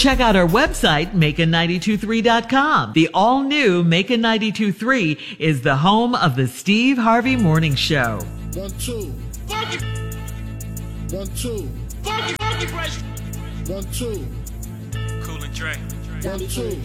check out our website, Macon923.com. The all-new Macon 92.3 is the home of the Steve Harvey Morning Show. 1, 2. 1, 2. 1, 2. Cool and Dre. 1, 2.